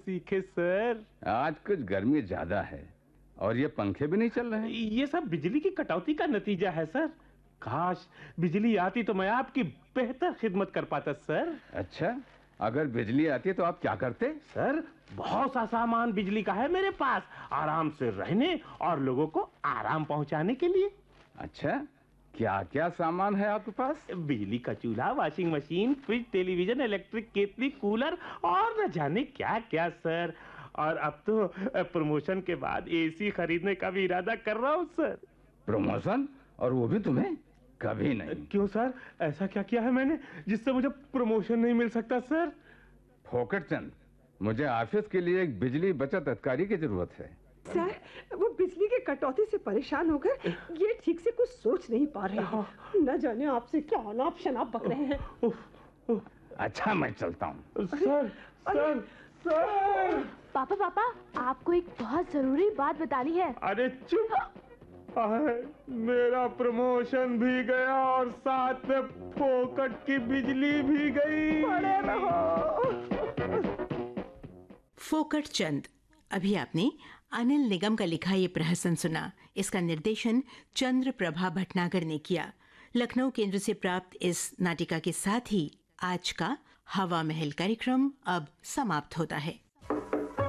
सीखे सर। आज कुछ गर्मी ज्यादा है और ये पंखे भी नहीं चल रहे हैं। ये सब बिजली की कटौती का नतीजा है सर। काश बिजली आती तो मैं आपकी बेहतर खिदमत कर पाता सर। अच्छा, अगर बिजली आती तो आप क्या करते? सर बहुत सा सामान बिजली का है मेरे पास, आराम से रहने और लोगों को आराम पहुंचाने के लिए। अच्छा, क्या क्या सामान है आपके पास? बिजली का चूल्हा, washing machine, fridge, television, electric केतली, कूलर और न जाने क्या क्या सर। और अब तो प्रमोशन के बाद एसी खरीदने का भी इरादा कर रहा हूँ सर। प्रमोशन? और वो भी तुम्हें? कभी नहीं। क्यों सर, ऐसा क्या किया है मैंने जिससे मुझे प्रमोशन नहीं मिल सकता सर? फोकट चंद, मुझे ऑफिस के लिए एक बिजली बचत अधिकारी की जरूरत है। सर, वो बिजली की कटौती से परेशान होकर ये ठीक से कुछ सोच नहीं पा रहे हैं। न जाने आपसे क्या अनाप शनाप बक रहे हैं। अच्छा, मैं चलता हूँ। Sir sir sir. पापा, आपको एक बहुत जरूरी बात बतानी है। अरे चुप। मेरा प्रमोशन भी गया और साथ में फोकट की बिजली भी गई। बड़े रहो। फोकट चंद। अभी आपने अनिल निगम का लिखा ये प्रहसन सुना। इसका निर्देशन चंद्र प्रभा भटनागर ने किया। लखनऊ केंद्र से प्राप्त इस नाटिका के साथ ही आज का हवा महल कार्यक्रम अब समाप्त होता है।